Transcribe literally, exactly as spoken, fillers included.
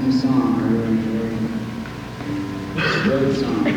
new song I really enjoyed. It's a great song.